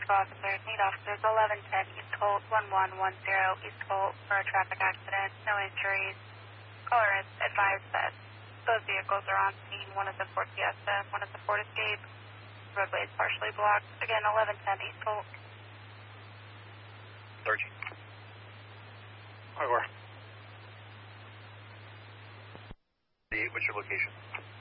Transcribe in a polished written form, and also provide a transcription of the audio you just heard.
officers. Need officers 1110 East Holt, 1110 East Holt for a traffic accident. No injuries. Caller is advised that those vehicles are on scene. One is a Ford Fiesta, one is a Ford Escape. Roadway is partially blocked. Again, 1110 East Holt. Sergeant. Hi, where? What's your location?